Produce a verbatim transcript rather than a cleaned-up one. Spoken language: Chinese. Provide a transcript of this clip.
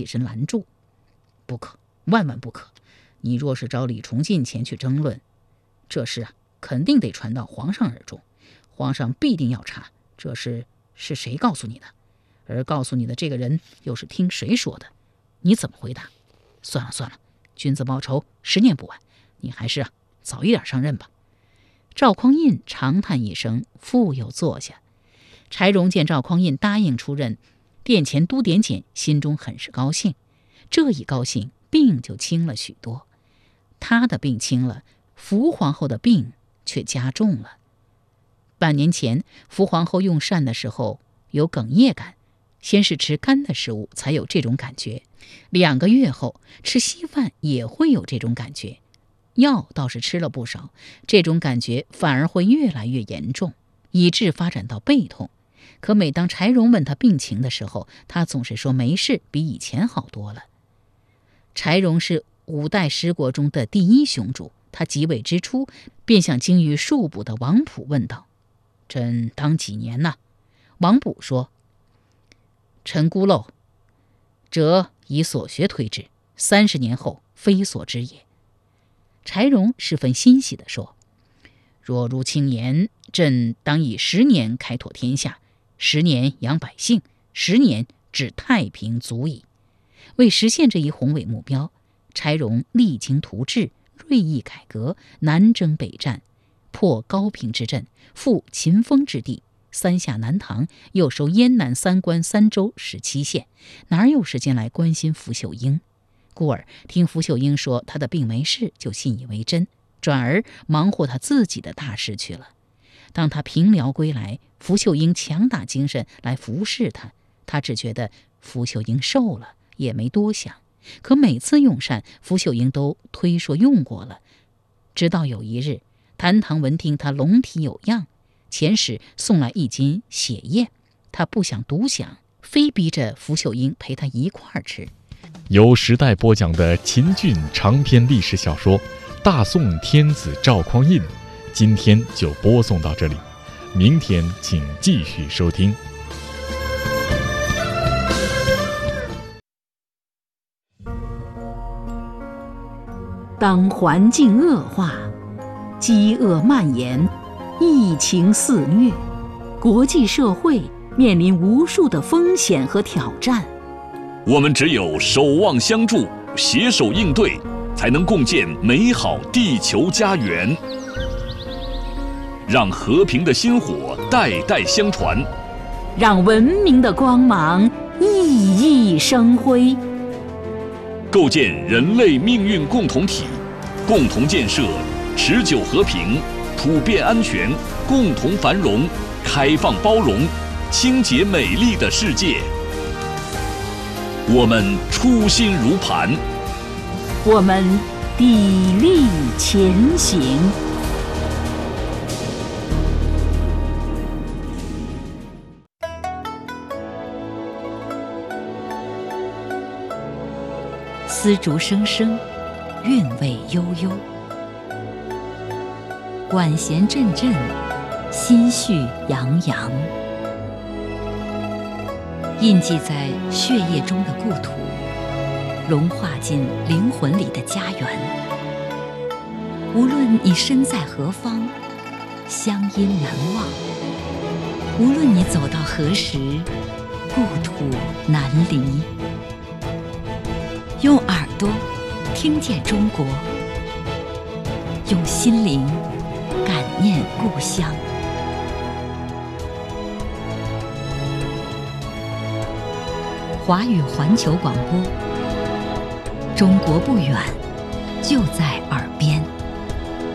起身拦住：“不可，万万不可！你若是找李崇进前去争论，这事啊，肯定得传到皇上耳中，皇上必定要查这事是谁告诉你的，而告诉你的这个人又是听谁说的？你怎么回答？算了算了，君子报仇，十年不晚，你还是啊早一点上任吧。”赵匡胤长叹一声，复又坐下。柴荣见赵匡胤答应出任殿前都点检，心中很是高兴。这一高兴，病就轻了许多。他的病轻了，福皇后的病却加重了。半年前，福皇后用膳的时候有哽咽感，先是吃干的食物才有这种感觉，两个月后吃稀饭也会有这种感觉。药倒是吃了不少，这种感觉反而会越来越严重，以致发展到背痛。可每当柴荣问他病情的时候，他总是说没事，比以前好多了。柴荣是五代十国中的第一雄主，他即位之初便向精于术卜的王溥问道：“朕当几年呢？”王溥说：“臣孤陋，则以所学推之，三十年后非所知也。”柴荣十分欣喜地说：“若如卿言，朕当以十年开拓天下，十年养百姓，十年治太平足矣。”为实现这一宏伟目标，柴荣励精图治，锐意改革，南征北战，破高平之阵，复秦封之地，三下南唐，又收燕南三关三州十七县，哪有时间来关心福秀英？故而听福秀英说他的病没事，就信以为真，转而忙活他自己的大事去了。当他平辽归来，福秀英强打精神来服侍他，他只觉得福秀英瘦了，也没多想。可每次用膳，福秀英都推说用过了。直到有一日，谭唐闻听他龙体有恙，遣使送来一斤血燕，他不想独享，非逼着福秀英陪他一块儿吃。 由时代播讲的秦俊长篇历史小说《大宋天子赵匡胤》，今天就播送到这里，明天请继续收听。 当环境恶化，饥饿蔓延，疫情肆虐，国际社会面临无数的风险和挑战。 我们只有守望相助，携手应对，才能共建美好地球家园。让和平的薪火代代相传， 让文明的光芒熠熠生辉。 构建人类命运共同体，共同建设持久和平、普遍安全、共同繁荣、开放包容、清洁美丽的世界。我们初心如磐， 我们砥砺前行。丝竹声声，韵味悠悠；管弦阵阵，心绪洋洋。印记在血液中的故土，融化进灵魂里的家园。无论你身在何方，乡音难忘；无论你走到何时，故土难离。用耳朵听见中国，用心灵感念故乡。华语环球广播，中国不远，就在耳边。